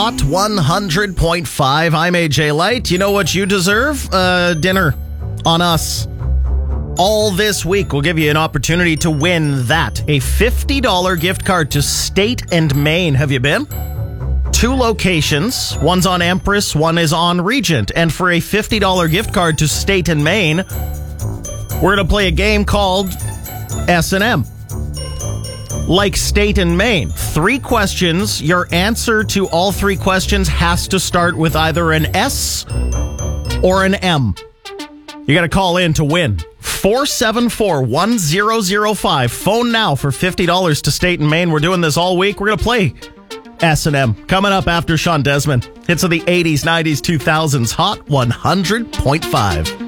Hot 100.5. I'm AJ Light. You know what you deserve? Dinner on us. All this week, we'll give you an opportunity to win that. A $50 gift card to State and Main. Have you been? 2 locations. One's on Empress, one is on Regent. And for a $50 gift card to State and Main, we're going to play a game called S&M. Like State and Main. 3 questions. Your answer to all 3 questions has to start with either an S or an M. You got to call in to win. 474-1005. Phone now for $50 to State and Main. We're doing this all week. We're going to play S&M. Coming up after Sean Desmond. Hits of the 80s, 90s, 2000s. Hot 100.5.